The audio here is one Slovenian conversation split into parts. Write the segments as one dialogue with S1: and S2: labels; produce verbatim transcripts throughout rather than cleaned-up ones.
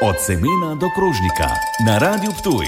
S1: Od semena do krožnika na Radiu Ptuj.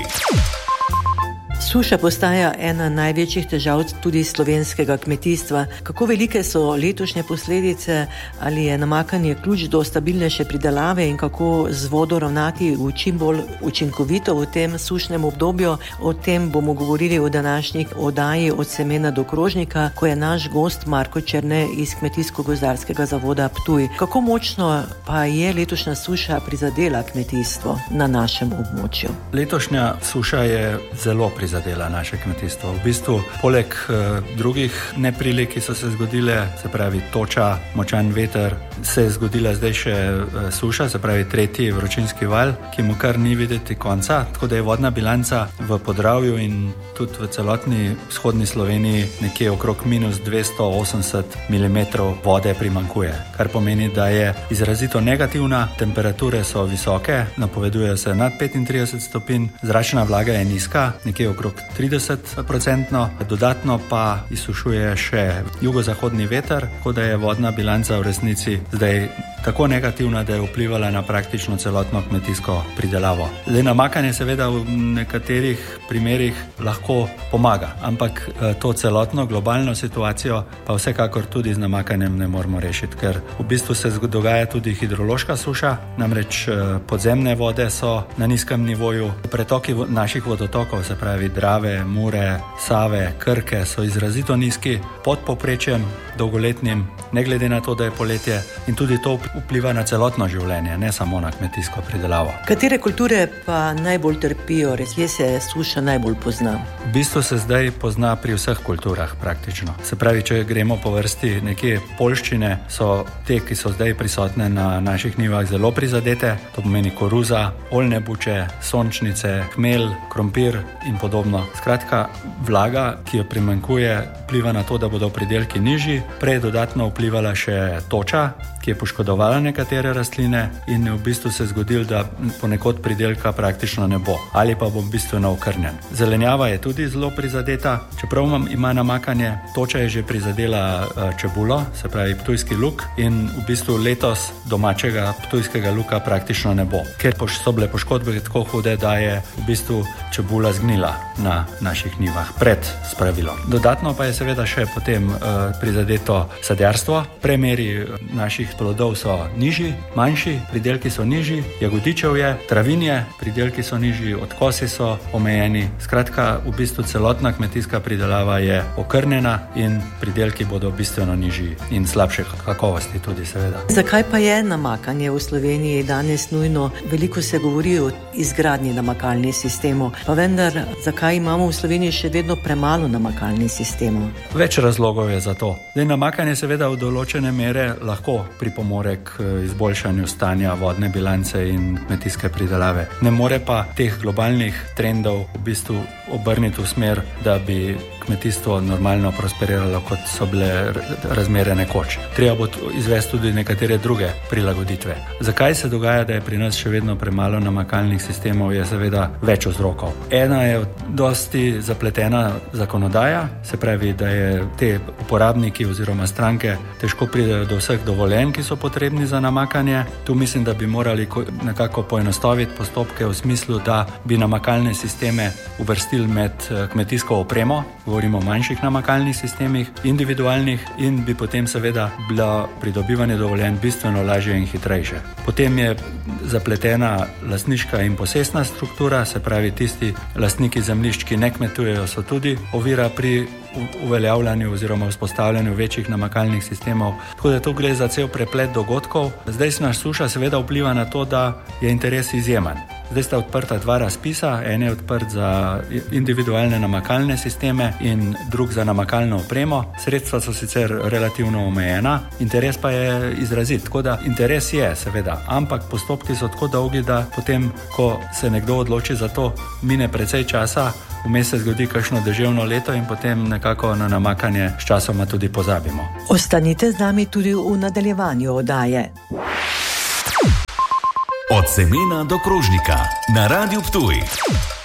S2: Suša postaja ena največjih težav tudi slovenskega kmetijstva. Kako velike so letošnje posledice, ali je namakanje ključ do stabilnejše pridelave in kako z vodo ravnati v čim bolj učinkovito v tem sušnem obdobju? O tem bomo govorili v današnji oddaji Od semena do krožnika, ko je naš gost Marko Černe iz Kmetijsko-gozdarskega zavoda Ptuj. Kako močno pa je letošnja suša prizadela kmetijstvo na našem območju?
S3: Letošnja suša je zelo prizadela dela naše kmetijstvo. V bistvu, poleg uh, drugih neprilik, ki so se zgodile, se pravi toča, močan veter, se je zgodila zdaj še uh, suša, se pravi tretji vročinski val, ki mu kar ni videti konca, tako da je vodna bilanca v Podravju in tudi v celotni vzhodni Sloveniji nekje okrog minus dvesto osemdeset milimetrov vode primanjkuje, kar pomeni, da je izrazito negativna, temperature so visoke, napovedujejo se nad petintrideset stopinj, zračna vlaga je nizka, nekje okrog trideset procentno, dodatno pa izsušuje še jugozahodni veter, tako da je vodna bilanca v resnici zdaj tako negativna, da je vplivala na praktično celotno kmetijsko pridelavo. Zdaj, namakanje seveda v nekaterih primerih lahko pomaga, ampak to celotno globalno situacijo pa vsekakor tudi z namakanjem ne moremo rešiti, ker v bistvu se dogaja tudi hidrološka suša, namreč podzemne vode so na nizkem nivoju, pretoki naših vodotokov, se pravi Drave, Mure, Save, Krke so izrazito nizki, pod povprečjem dolgoletnim, ne glede na to, da je poletje, in tudi to vpliva na celotno življenje, ne samo na kmetijsko pridelavo.
S2: Katere kulture pa najbolj trpijo, kje se suša najbolj pozna?
S3: V bistvu se zdaj pozna pri vseh kulturah praktično. Se pravi, če gremo po vrsti, nekje poljščine so te, ki so zdaj prisotne na naših njivah zelo prizadete, to pomeni koruza, oljne buče, sončnice, hmelj, krompir in podobno. Skratka, vlaga, ki jo primanjkuje, vpliva na to, da bodo pridelki nižji, prej dodatno vplivala še toča, ki je poškodovala nekatere rastline in v bistvu se zgodilo, da ponekod pridelka praktično ne bo ali pa bo bistveno okrnjen. Zelenjava je tudi zelo prizadeta, čeprav ima namakanje, toča je že prizadela čebulo, se pravi ptujski luk, in v bistvu letos domačega ptujskega luka praktično ne bo, ker so bile poškodbe tako hude, da je v bistvu čebula zgnila na naših njivah pred spravilom. Dodatno pa je seveda še potem uh, prizadeto sadjarstvo. Premeri naših plodov so nižji, manjši, pridelki so nižji, jagodičev je, travinje, pridelki so nižji, odkosi so omejeni. Skratka, v bistvu celotna kmetijska pridelava je okrnjena in pridelki bodo bistveno nižji in slabše kakovosti tudi seveda.
S2: Zakaj pa je namakanje v Sloveniji danes nujno? Veliko se govori o izgradnji namakalnih sistemov, pa vendar, zakaj imamo v Sloveniji še vedno premalo namakalnih sistemov?
S3: Več razlogov je za to. Zdaj, namakanje seveda v določene mere lahko pripomore k izboljšanju stanja vodne bilance in kmetijske pridelave. Ne more pa teh globalnih trendov v bistvu obrniti v smer, da bi kmetijstvo normalno prosperiralo, kot so bile razmere nekoč. Treba bo izvesti tudi nekatere druge prilagoditve. Zakaj se dogaja, da je pri nas še vedno premalo namakalnih sistemov, je seveda več vzrokov. Ena je dosti zapletena zakonodaja, se pravi, da je te uporabniki oziroma stranke težko pridejo do vseh dovoljenj, ki so potrebni za namakanje. Tu mislim, da bi morali nekako poenostaviti postopke v smislu, da bi namakalne sisteme uvrstili med kmetijsko opremo, govorimo o manjših namakalnih sistemih, individualnih, in bi potem seveda bilo pridobivanje dovoljenj bistveno lažje in hitrejše. Potem je zapletena lastniška in posestna struktura, se pravi tisti lastniki zemljišč, ki ne kmetujejo, so tudi ovira pri uveljavljanju oziroma vzpostavljanju večjih namakalnih sistemov. Tako da tu gre za cel preplet dogodkov. Zdaj se naš suša seveda vpliva na to, da je interes izjemen. Zdaj sta odprta dva razpisa, en je odprt za individualne namakalne sisteme in drug za namakalno opremo. Sredstva so sicer relativno omejena, interes pa je izrazit. Tako da interes je seveda, ampak postopki so tako dolgi, da potem, ko se nekdo odloči za to, mine precej časa, vmes se zgodi kakšno deževno leto in potem nekako na namakanje s časoma tudi pozabimo.
S2: Ostanite z nami tudi v nadaljevanju oddaje.
S1: Od semena do krožnika na Radiu Ptuj.